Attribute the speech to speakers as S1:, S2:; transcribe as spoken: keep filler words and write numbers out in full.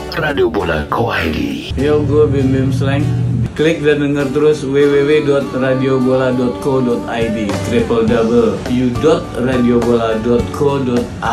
S1: Radio Bola dot I D.
S2: Yo, gue Bim Bim Slang. Klik dan denger terus w w w dot radio bola dot co dot i d, triple w dot radio bola dot co dot